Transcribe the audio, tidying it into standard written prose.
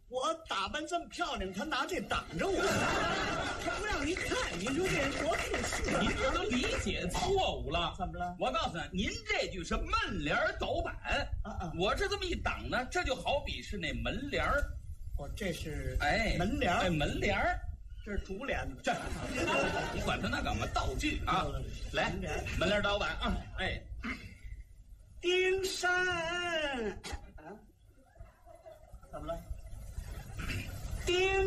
我打扮这么漂亮，他拿这挡着我，他不让你看，你说这人多费事啊！ 您这都理解错误了。 怎么了？ 我告诉你，您这句是门帘倒板我这么一挡呢，这就好比是那门帘儿。 哦，这是门帘儿，门帘儿， 这是竹帘子。 这你管他那干嘛？道具啊！来，门帘倒板啊！ 丁山啊，怎么了？丁